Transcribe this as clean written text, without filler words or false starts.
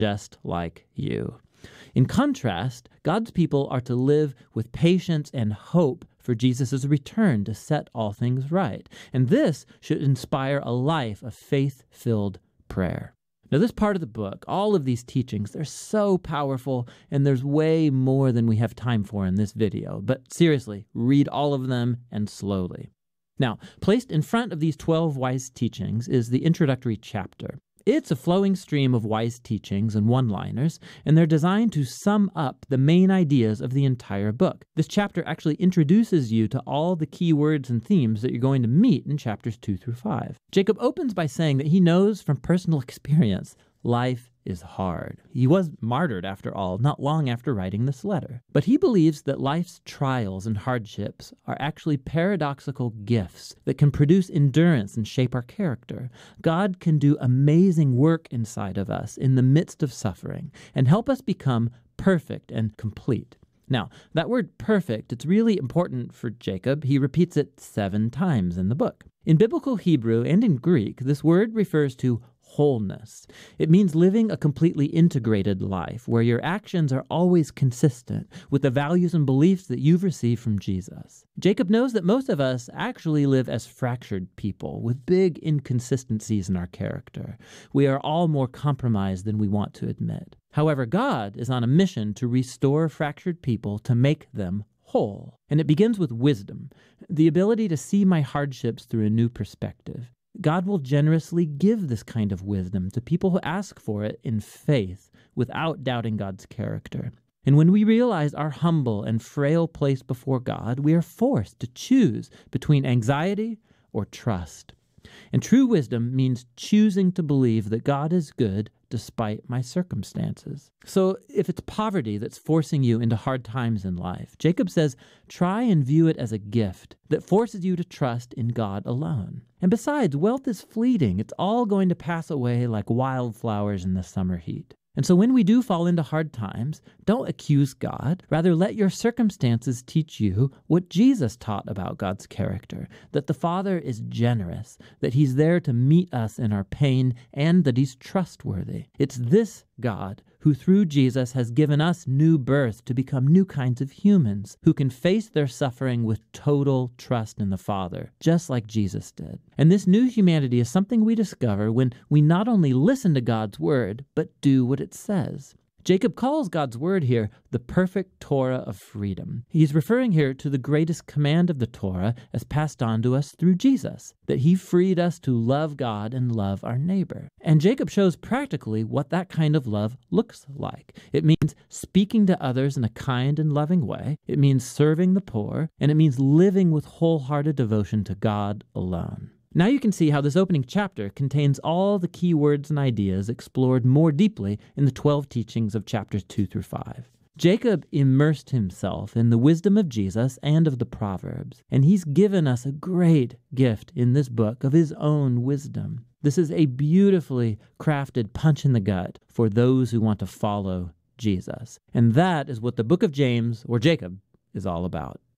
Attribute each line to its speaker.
Speaker 1: just like you. In contrast, God's people are to live with patience and hope for Jesus' return to set all things right. And this should inspire a life of faith-filled prayer. Now, this part of the book, all of these teachings, they're so powerful, and there's way more than we have time for in this video. But seriously, read all of them and slowly. Now, placed in front of these 12 wise teachings is the introductory chapter. It's a flowing stream of wise teachings and one-liners, and they're designed to sum up the main ideas of the entire book. This chapter actually introduces you to all the key words and themes that you're going to meet in chapters 2 through 5. Jacob opens by saying that he knows from personal experience life is hard. He was martyred, after all, not long after writing this letter. But he believes that life's trials and hardships are actually paradoxical gifts that can produce endurance and shape our character. God can do amazing work inside of us in the midst of suffering and help us become perfect and complete. Now, that word perfect, it's really important for Jacob. He repeats it 7 times in the book. In biblical Hebrew and in Greek, this word refers to wholeness. It means living a completely integrated life where your actions are always consistent with the values and beliefs that you've received from Jesus. Jacob knows that most of us actually live as fractured people with big inconsistencies in our character. We are all more compromised than we want to admit. However, God is on a mission to restore fractured people to make them whole. And it begins with wisdom, the ability to see my hardships through a new perspective. God will generously give this kind of wisdom to people who ask for it in faith without doubting God's character. And when we realize our humble and frail place before God, we are forced to choose between anxiety or trust. And true wisdom means choosing to believe that God is good despite my circumstances. So if it's poverty that's forcing you into hard times in life, Jacob says, try and view it as a gift that forces you to trust in God alone. And besides, wealth is fleeting. It's all going to pass away like wildflowers in the summer heat. And so when we do fall into hard times, don't accuse God. Rather, let your circumstances teach you what Jesus taught about God's character, that the Father is generous, that he's there to meet us in our pain, and that he's trustworthy. It's this God who through Jesus has given us new birth to become new kinds of humans who can face their suffering with total trust in the Father, just like Jesus did. And this new humanity is something we discover when we not only listen to God's word, but do what it says. Jacob calls God's word here the perfect Torah of freedom. He's referring here to the greatest command of the Torah as passed on to us through Jesus, that he freed us to love God and love our neighbor. And Jacob shows practically what that kind of love looks like. It means speaking to others in a kind and loving way. It means serving the poor, and it means living with wholehearted devotion to God alone. Now you can see how this opening chapter contains all the key words and ideas explored more deeply in the 12 teachings of chapters 2 through 5. Jacob immersed himself in the wisdom of Jesus and of the Proverbs, and he's given us a great gift in this book of his own wisdom. This is a beautifully crafted punch in the gut for those who want to follow Jesus. And that is what the book of James, or Jacob, is all about.